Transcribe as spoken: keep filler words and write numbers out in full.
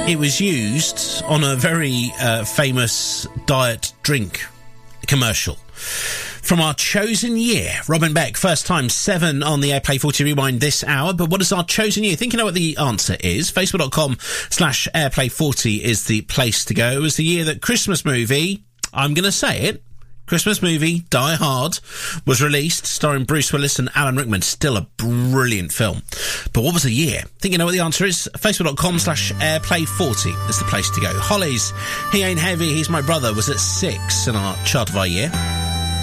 It was used on a very uh, famous diet drink commercial. From our chosen year, Robin Beck, first time seven on the Airplay forty Rewind this hour. But what is our chosen year? Think you know what the answer is. Facebook.com slash Airplay forty is the place to go. It was the year that Christmas movie, I'm going to say it, Christmas movie Die Hard was released, starring Bruce Willis and Alan Rickman. Still a brilliant film. But what was the year? Think you know what the answer is? Facebook.com slash Airplay forty is the place to go. Holly's He Ain't Heavy, He's My Brother was at six in our chart of our year.